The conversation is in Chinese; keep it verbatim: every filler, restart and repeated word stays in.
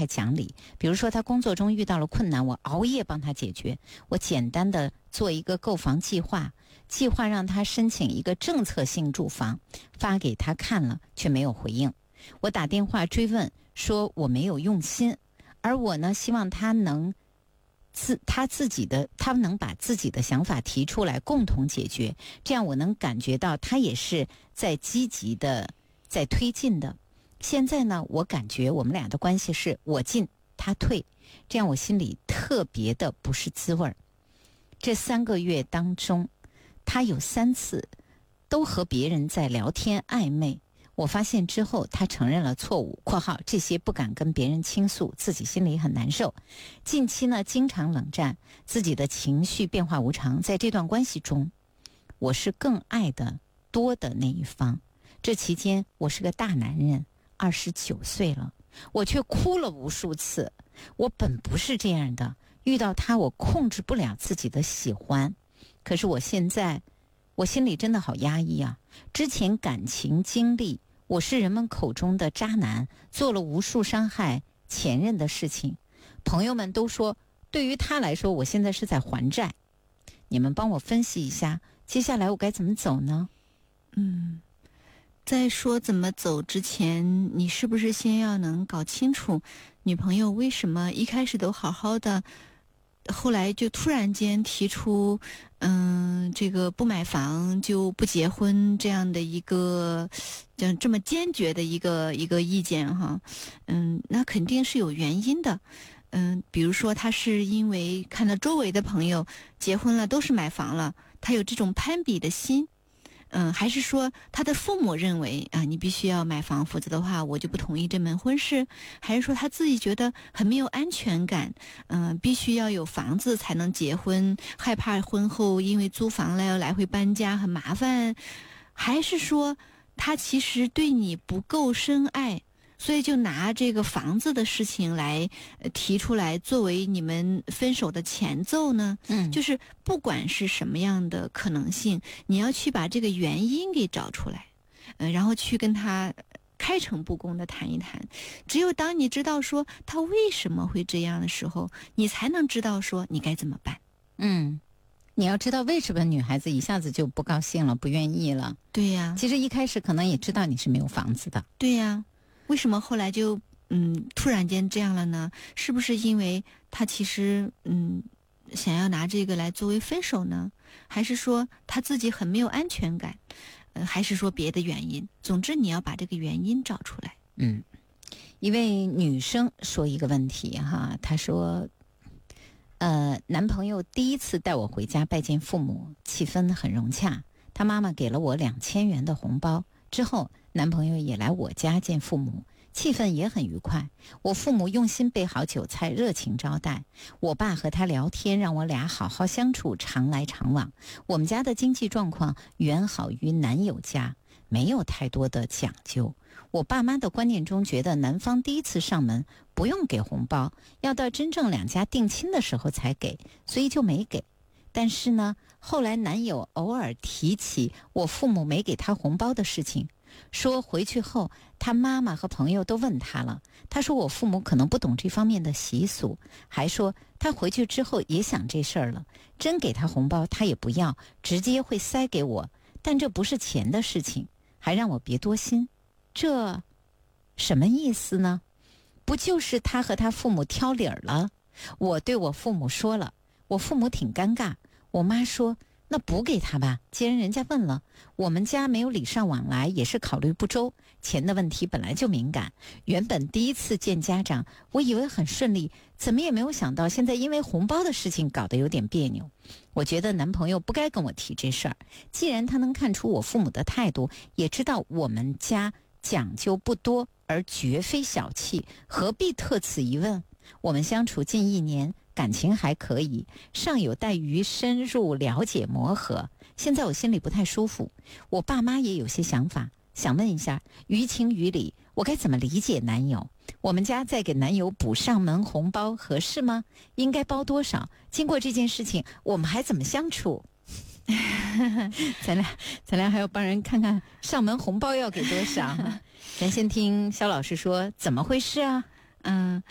太讲理。比如说他工作中遇到了困难，我熬夜帮他解决，我简单的做一个购房计划，计划让他申请一个政策性住房，发给他看了却没有回应。我打电话追问说我没有用心，而我呢希望他能自他自己的他能把自己的想法提出来，共同解决，这样我能感觉到他也是在积极的在推进的。现在呢，我感觉我们俩的关系是我进他退，这样我心里特别的不是滋味儿。这三个月当中，他有三次都和别人在聊天暧昧，我发现之后他承认了错误（括号这些不敢跟别人倾诉，自己心里很难受）。近期呢，经常冷战，自己的情绪变化无常。在这段关系中，我是更爱的多的那一方。这期间，我是个大男人，二十九岁了，我却哭了无数次。我本不是这样的，遇到他我控制不了自己的喜欢。可是我现在我心里真的好压抑啊！之前感情经历，我是人们口中的渣男，做了无数伤害前任的事情。朋友们都说，对于他来说，我现在是在还债。你们帮我分析一下，接下来我该怎么走呢？ 嗯，在说怎么走之前，你是不是先要能搞清楚女朋友为什么一开始都好好的，后来就突然间提出嗯这个不买房就不结婚这样的一个这这么坚决的一个一个意见哈。嗯那肯定是有原因的。嗯比如说他是因为看到周围的朋友结婚了都是买房了，他有这种攀比的心。嗯，还是说他的父母认为啊，你必须要买房，否则的话我就不同意这门婚事？还是说他自己觉得很没有安全感，嗯、呃，必须要有房子才能结婚，害怕婚后因为租房了要来回搬家很麻烦？还是说他其实对你不够深爱，所以就拿这个房子的事情来、呃、提出来作为你们分手的前奏呢？ 嗯， 就是不管是什么样的可能性，你要去把这个原因给找出来，呃，然后去跟他开诚布公的谈一谈。只有当你知道说他为什么会这样的时候，你才能知道说你该怎么办。 嗯，你要知道为什么女孩子一下子就不高兴了，不愿意了。 对呀， 其实一开始可能也知道你是没有房子的。 对呀，为什么后来就嗯突然间这样了呢？是不是因为他其实嗯想要拿这个来作为分手呢？还是说他自己很没有安全感？呃，还是说别的原因？总之你要把这个原因找出来。 嗯，一位女生说一个问题哈，她说呃，男朋友第一次带我回家拜见父母，气氛很融洽，他妈妈给了我两千元的红包，之后男朋友也来我家见父母，气氛也很愉快。我父母用心备好酒菜，热情招待。我爸和他聊天，让我俩好好相处，常来常往。我们家的经济状况远好于男友家，没有太多的讲究。我爸妈的观念中觉得男方第一次上门不用给红包，要到真正两家定亲的时候才给，所以就没给。但是呢，后来男友偶尔提起我父母没给他红包的事情，说回去后他妈妈和朋友都问他了，他说我父母可能不懂这方面的习俗，还说他回去之后也想这事儿了，真给他红包他也不要，直接会塞给我，但这不是钱的事情，还让我别多心。这什么意思呢？不就是他和他父母挑理儿了？我对我父母说了，我父母挺尴尬。我妈说那补给他吧，既然人家问了。我们家没有礼尚往来，也是考虑不周，钱的问题本来就敏感。原本第一次见家长，我以为很顺利，怎么也没有想到现在因为红包的事情搞得有点别扭。我觉得男朋友不该跟我提这事儿，既然他能看出我父母的态度，也知道我们家讲究不多，而绝非小气，何必特此一问？我们相处近一年，感情还可以，尚有待于深入了解磨合。现在我心里不太舒服，我爸妈也有些想法，想问一下，于情于理，我该怎么理解男友？我们家再给男友补上门红包合适吗？应该包多少？经过这件事情，我们还怎么相处？咱俩咱俩还要帮人看看上门红包要给多少。咱先听肖老师说怎么回事啊。 嗯，